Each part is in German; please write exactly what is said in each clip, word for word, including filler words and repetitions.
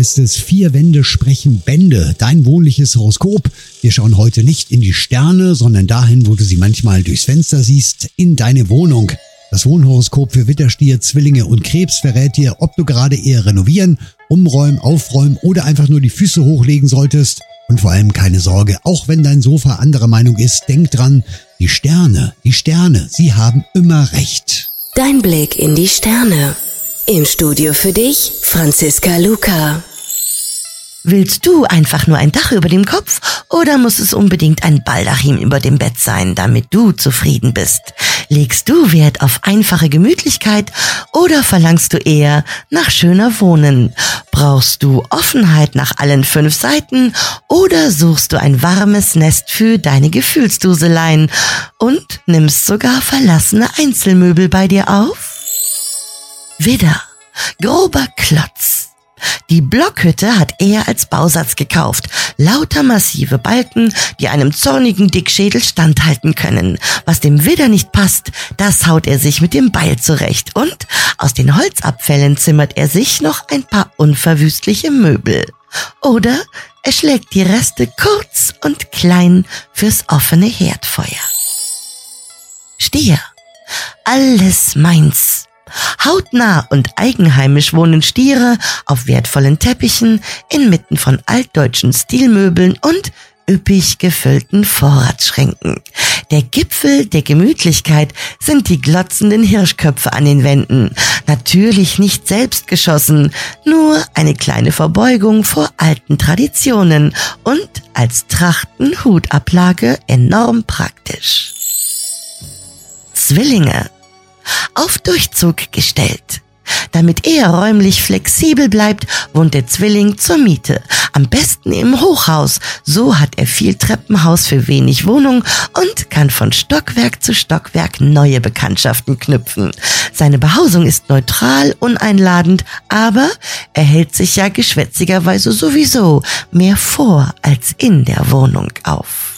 heißt es, vier Wände sprechen Bände. Dein wohnliches Horoskop. Wir schauen heute nicht in die Sterne, sondern dahin, wo du sie manchmal durchs Fenster siehst, in deine Wohnung. Das Wohnhoroskop für Widder, Stier, Zwillinge und Krebs verrät dir, ob du gerade eher renovieren, umräumen, aufräumen oder einfach nur die Füße hochlegen solltest. Und vor allem keine Sorge, auch wenn dein Sofa anderer Meinung ist, denk dran, die Sterne, die Sterne, sie haben immer recht. Dein Blick in die Sterne. Im Studio für dich, Franziska Luca. Willst du einfach nur ein Dach über dem Kopf oder muss es unbedingt ein Baldachin über dem Bett sein, damit du zufrieden bist? Legst du Wert auf einfache Gemütlichkeit oder verlangst du eher nach schöner Wohnen? Brauchst du Offenheit nach allen fünf Seiten oder suchst du ein warmes Nest für deine Gefühlsduseleien und nimmst sogar verlassene Einzelmöbel bei dir auf? Widder, grober Klotz. Die Blockhütte hat er als Bausatz gekauft. Lauter massive Balken, die einem zornigen Dickschädel standhalten können. Was dem Widder nicht passt, das haut er sich mit dem Beil zurecht. Und aus den Holzabfällen zimmert er sich noch ein paar unverwüstliche Möbel. Oder er schlägt die Reste kurz und klein fürs offene Herdfeuer. Stier, alles meins. Hautnah und eigenheimisch wohnen Stiere auf wertvollen Teppichen inmitten von altdeutschen Stilmöbeln und üppig gefüllten Vorratsschränken. Der Gipfel der Gemütlichkeit sind die glotzenden Hirschköpfe an den Wänden. Natürlich nicht selbst geschossen, nur eine kleine Verbeugung vor alten Traditionen und als Trachten-Hutablage enorm praktisch. Zwillinge. Auf Durchzug gestellt. Damit er räumlich flexibel bleibt, wohnt der Zwilling zur Miete. Am besten im Hochhaus. So hat er viel Treppenhaus für wenig Wohnung und kann von Stockwerk zu Stockwerk neue Bekanntschaften knüpfen. Seine Behausung ist neutral, uneinladend, aber er hält sich ja geschwätzigerweise sowieso mehr vor als in der Wohnung auf.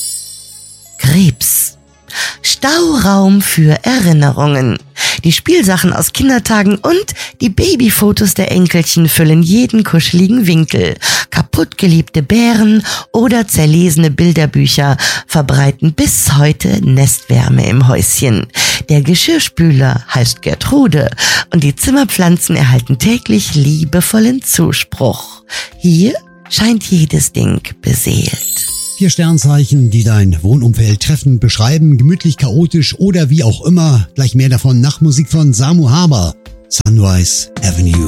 Krebs. Stauraum für Erinnerungen. Die Spielsachen aus Kindertagen und die Babyfotos der Enkelchen füllen jeden kuscheligen Winkel. Kaputtgeliebte Bären oder zerlesene Bilderbücher verbreiten bis heute Nestwärme im Häuschen. Der Geschirrspüler heißt Gertrude und die Zimmerpflanzen erhalten täglich liebevollen Zuspruch. Hier scheint jedes Ding beseelt. Vier Sternzeichen, die dein Wohnumfeld treffend beschreiben, gemütlich, chaotisch oder wie auch immer. Gleich mehr davon nach Musik von Samu Haber. Sunrise Avenue.